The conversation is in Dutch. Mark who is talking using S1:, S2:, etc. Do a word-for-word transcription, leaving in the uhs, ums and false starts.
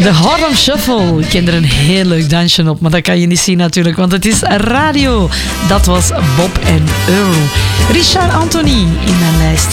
S1: De Harlem Shuffle. Ik ken er een heel leuk dansje op, maar dat kan je niet zien natuurlijk, want het is radio. Dat was Bob en Earl. Richard Anthony in mijn lijst